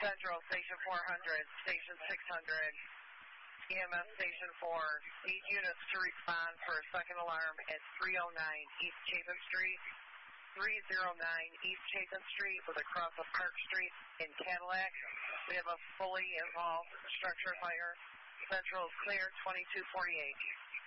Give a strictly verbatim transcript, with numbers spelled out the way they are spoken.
Central, Station four hundred, Station six hundred, E M S Station four, eight units to respond for a second alarm at three oh nine East Chapin Street, three oh nine East Chapin Street with a cross of Park Street in Cadillac. We have a fully involved structure fire. Central is clear, twenty-two forty-eight.